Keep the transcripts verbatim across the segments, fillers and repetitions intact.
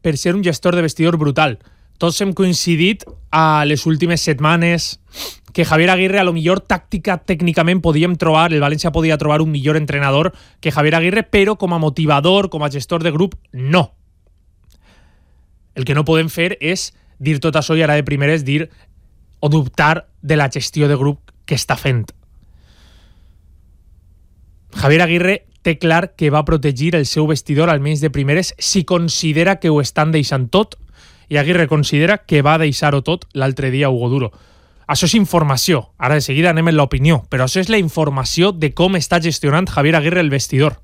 per ser un gestor de vestidor brutal. Tots hem coincidit a les últimes setmanes que Javier Aguirre a lo millor tàctica tècnicament podíem trobar, el València podia trobar un millor entrenador que Javier Aguirre, però com a motivador, com a gestor de grup, no. El que no podem fer és dir tot això i ara de primeres dir o dubtar de la gestió de grup que està fent. Javier Aguirre té clar que va protegir el seu vestidor almenys de primeres si considera que ho estan deixant tot, i Aguirre considera que va deixar-ho tot l'altre dia a Hugo Duro. Això és informació. Ara de seguida anem en l'opinió, però això és la informació de com està gestionant Javier Aguirre el vestidor.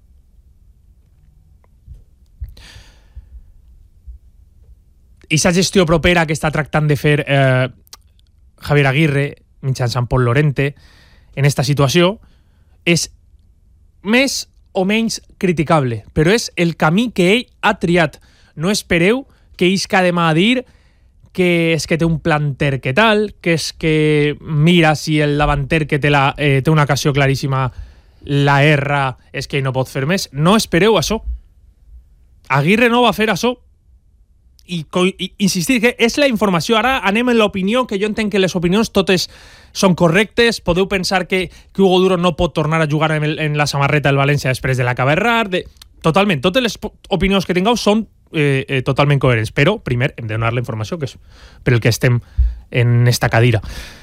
I aquesta gestió propera que està tractant de fer eh, Javier Aguirre mitjançant Pol Lorente en esta situació és més o menys criticable, però és el camí que ell ha triat. No espereu que isca demà a dir que és que té un planter que tal, que és que mira si el davanter que té, la, eh, té una ocasió claríssima la erra, és que no pot fer més. No espereu això. Aguirre no va fer això. I, i insistir que és la informació. Ara anem en l'opinió, que jo entenc que les opinions totes són correctes. Podeu pensar que, que Hugo Duro no pot tornar a jugar en, el, en la samarreta del València després de l'acabar errar. De... Totalment, totes les opinions que tingueu són eh, eh, totalment coherents, però primer hem de donar la informació, que és per el que estem en esta cadira.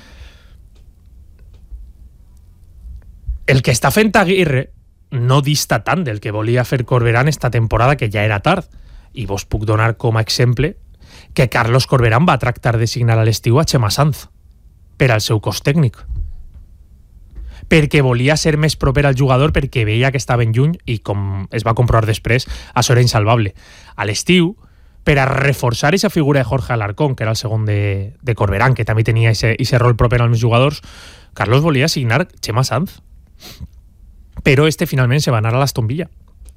El que està fent Aguirre no dista tant del que volia fer Corberán esta temporada, que ja era tard. I vos puc donar com a exemple que Carlos Corberán va tractar de signar a l'estiu a Chema Sanz per al seu cos tècnic. Perquè volia ser més proper al jugador, perquè veia que estava en lluny i, com es va comprovar després, això era insalvable. A l'estiu, per a reforçar aquesta figura de Jorge Alarcón, que era el segon de, de Corberán, que també tenia aquest rol proper als jugadors, Carlos volia signar Chema Sanz. Però este finalment se va anar a l'Aston Villa.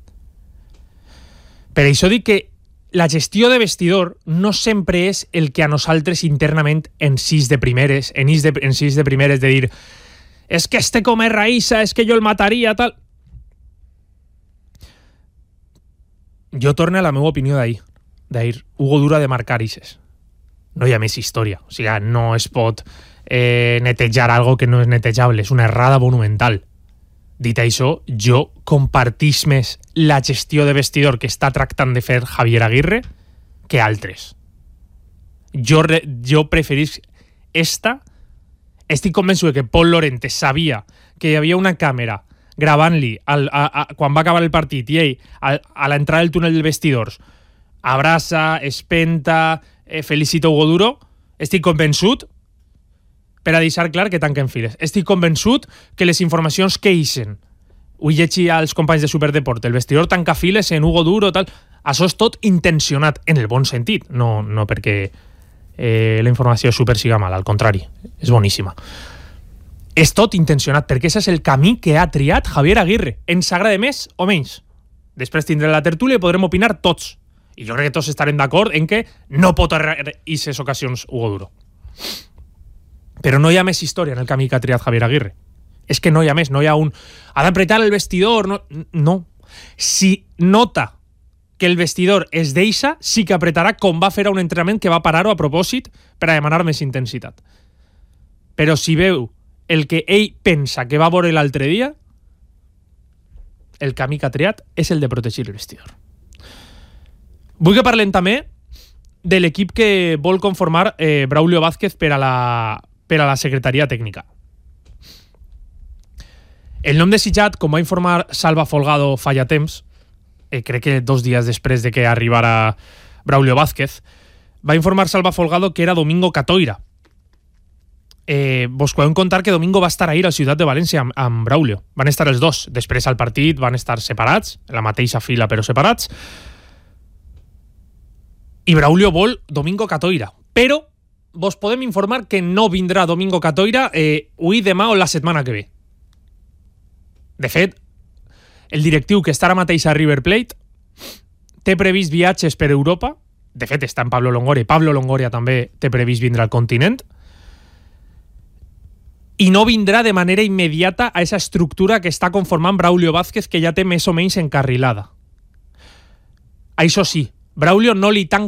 Per això dic que la gestió de vestidor no sempre és el que a nosaltres internament en sis de primeres, en, de, en sis de primeres de dir és que este com és raïssa, és que jo el mataria, tal. Jo torno a la meva opinió d'ahir. D'ahir, Hugo Duro ha de marcar ixes. No hi ha més història. O sigui, no es pot eh, netejar algo que no és netejable. És una errada monumental. Dit això, jo compartís més la gestió de vestidor que està tractant de fer Javier Aguirre que altres. Jo, jo preferís esta. Estic convençut que Pol Lorente sabia que hi havia una càmera gravant-li quan va acabar el partit i ell, a, a l'entrada del túnel del vestidors, abraça, espenta, eh, felicita Hugo Duro. Estic convençut per a deixar clar que tanquen files. Estic convençut que les informacions que ixen, ho llegeixi als companys de Superdeport, el vestidor tanca files en Hugo Duro, tal, això és tot intencionat, en el bon sentit, no, no perquè eh, la informació super siga mal, al contrari, és boníssima. És tot intencionat, perquè aquest és el camí que ha triat Javier Aguirre. Ens agrada més o menys. Després tindrem la tertúlia i podrem opinar tots. I jo crec que tots estarem d'acord en que no pot errar aquestes ocasions Hugo Duro. Però no hi ha més història en el camí que ha triat Javier Aguirre. És que no hi ha més, no hi ha un... Ha d'apretar el vestidor, no... No. Si nota que el vestidor es deixa, sí que apretarà com va fer a un entrenament que va parar-ho a propòsit per a demanar més intensitat. Però si veu el que ell pensa que va veure l'altre dia, el camí que ha triat és el de protegir el vestidor. Vull que parlem també de l'equip que vol conformar eh, Braulio Vázquez per a la... per a la secretaria tècnica. El nom desitjat, com va informar Salva Folgado fa ja temps, eh, crec que dos dies després de que arribara Braulio Vázquez, va informar Salva Folgado que era Domingo Catoira. Eh, vos podem contar que Domingo va estar ahir a Ciutat de València amb, amb Braulio. Van estar els dos. Després al partit van estar separats, en la mateixa fila però separats. I Braulio vol Domingo Catoira. Però vos podem informar que no vindrà Domingo Catoira eh, avui, demà o la setmana que ve. De fet, el directiu que està ara mateix a River Plate té previst viatges per Europa. De fet, està en Pablo Longoria. Pablo Longoria també té previst vindre al continent. I no vindrà de manera immediata a aquesta estructura que està conformant Braulio Vázquez, que ja té més o menys encarrilada. Això sí, Braulio no li tanca